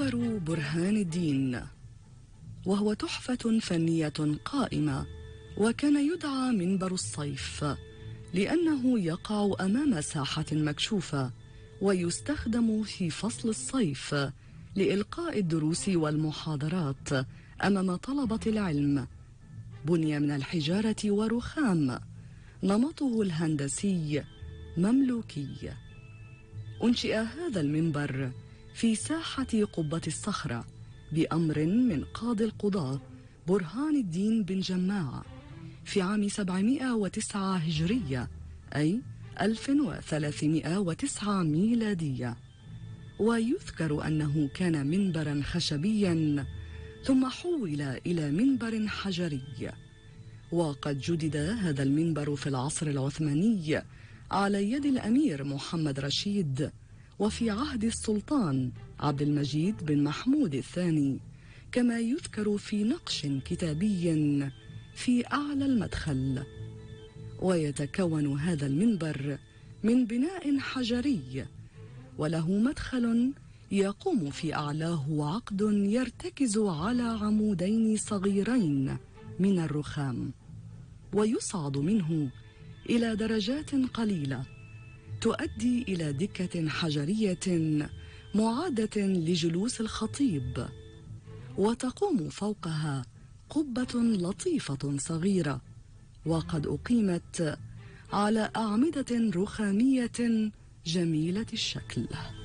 منبر برهان الدين، وهو تحفة فنية قائمة، وكان يدعى منبر الصيف لأنه يقع أمام ساحة مكشوفة، ويستخدم في فصل الصيف لإلقاء الدروس والمحاضرات أمام طلبة العلم. بني من الحجارة ورخام، نمطه الهندسي مملوكي. أنشئ هذا المنبر في ساحة قبة الصخرة بأمر من قاضي القضاة برهان الدين بن جماع في عام 709 هجرية، أي 1309 ميلادية. ويذكر أنه كان منبرا خشبيا ثم حول إلى منبر حجري. وقد جدد هذا المنبر في العصر العثماني على يد الأمير محمد رشيد، وفي عهد السلطان عبد المجيد بن محمود الثاني، كما يذكر في نقش كتابي في أعلى المدخل. ويتكون هذا المنبر من بناء حجري، وله مدخل يقوم في أعلاه عقد يرتكز على عمودين صغيرين من الرخام، ويصعد منه إلى درجات قليلة تؤدي إلى دكة حجرية معدة لجلوس الخطيب، وتقوم فوقها قبة لطيفة صغيرة، وقد أقيمت على أعمدة رخامية جميلة الشكل.